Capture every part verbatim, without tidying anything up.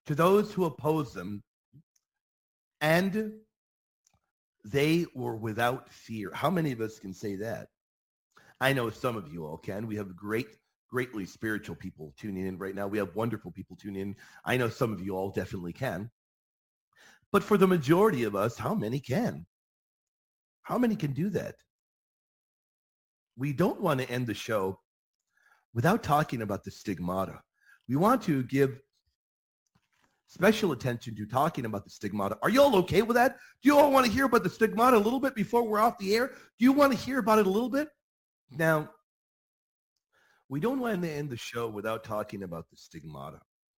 to those who oppose them, and they were without fear. How many of us can say that? I know some of you all can. We have great, greatly spiritual people tuning in right now. We have wonderful people tuning in. I know some of you all definitely can. But for the majority of us, how many can? How many can do that? We don't want to end the show without talking about the stigmata. We want to give special attention to talking about the stigmata. Are you all okay with that? Do you all want to hear about the stigmata a little bit before we're off the air? Do you want to hear about it a little bit? Now, we don't want to end the show without talking about the stigmata.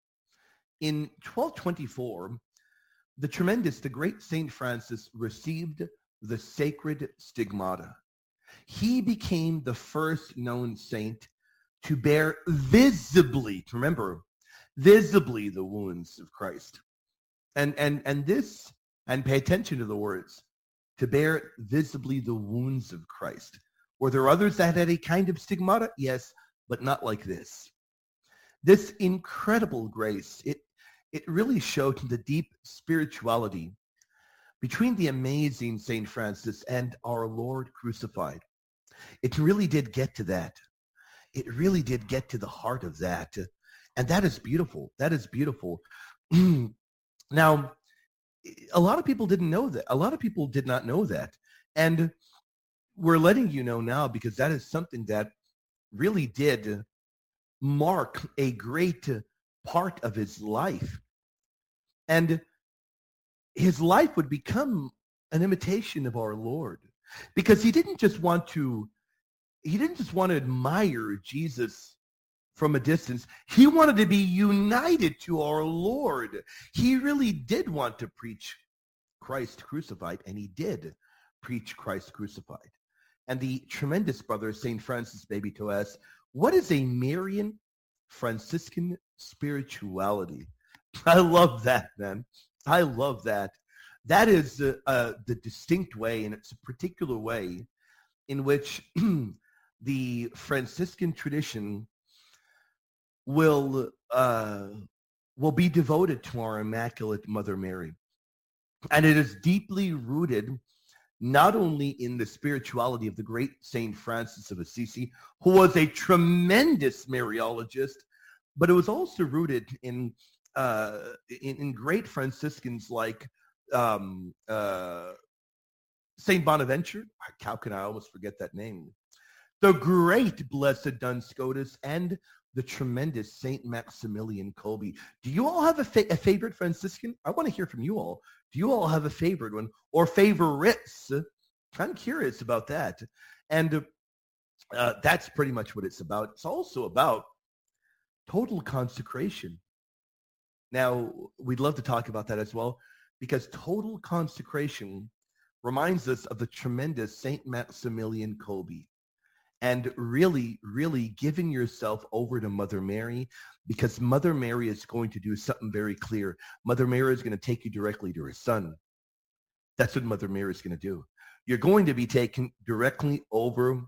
In twelve twenty-four, the tremendous, the great Saint Francis received the sacred stigmata. He became the first known saint to bear visibly, remember, visibly the wounds of Christ. And, and, and this, and pay attention to the words, to bear visibly the wounds of Christ. Were there others that had a kind of stigmata? Yes, but not like this. This incredible grace, it, it really showed the deep spirituality between the amazing Saint Francis and our Lord crucified. It really did get to that. It really did get to the heart of that. And that is beautiful. That is beautiful. Now, a lot of people didn't know that. A lot of people did not know that. And we're letting you know now because that is something that really did mark a great part of his life. And his life would become an imitation of our Lord because he didn't just want to, he didn't just want to admire Jesus from a distance. He wanted to be united to our Lord. He really did want to preach Christ crucified, and he did preach Christ crucified. And the tremendous brother, Saint Francis Babito, asks, what is a Marian Franciscan spirituality? I love that, man. I love that. That is uh, uh, the distinct way, and it's a particular way in which the Franciscan tradition will uh, will be devoted to our Immaculate Mother Mary. And it is deeply rooted not only in the spirituality of the great Saint Francis of Assisi, who was a tremendous Mariologist, but it was also rooted in uh, in, in great Franciscans like um, uh, Saint Bonaventure. How can I almost forget that name? The great Blessed Duns Scotus and the tremendous Saint Maximilian Kolbe. Do you all have a, fa- a favorite Franciscan? I want to hear from you all. Do you all have a favorite one or favorites? I'm curious about that. And uh, that's pretty much what it's about. It's also about total consecration. Now, we'd love to talk about that as well, because total consecration reminds us of the tremendous Saint Maximilian Kolbe. And really, really giving yourself over to Mother Mary, because Mother Mary is going to do something very clear. Mother Mary is going to take you directly to her son. That's what Mother Mary is going to do. You're going to be taken directly over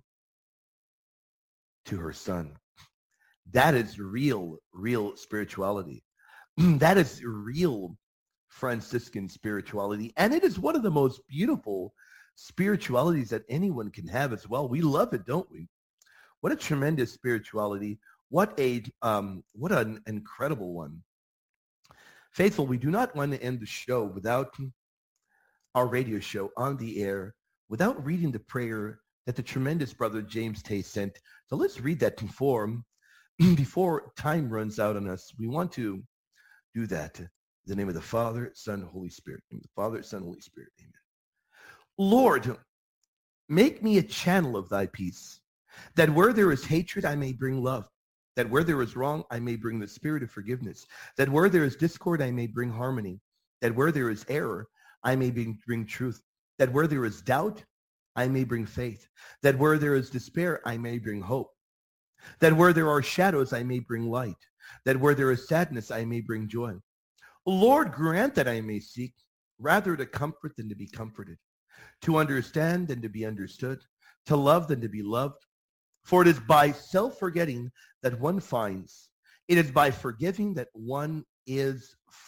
to her son. That is real, real spirituality. That is real Franciscan spirituality. And it is one of the most beautiful spiritualities that anyone can have as well. We love it, don't we? What a tremendous spirituality. What a um, what an incredible one. Faithful, we do not want to end the show without our radio show on the air, without reading the prayer that the tremendous brother James Tay sent. So let's read that before, before time runs out on us. We want to do that. In the name of the Father, Son, Holy Spirit. In the Father, Son, Holy Spirit. Amen. Lord, make me a channel of thy peace, that where there is hatred, I may bring love, that where there is wrong, I may bring the spirit of forgiveness, that where there is discord, I may bring harmony, that where there is error, I may bring, bring truth, that where there is doubt, I may bring faith, that where there is despair, I may bring hope, that where there are shadows, I may bring light, that where there is sadness, I may bring joy. Lord, grant that I may seek rather to comfort than to be comforted, to understand than to be understood, to love than to be loved. For it is by self-forgetting that one finds. It is by forgiving that one is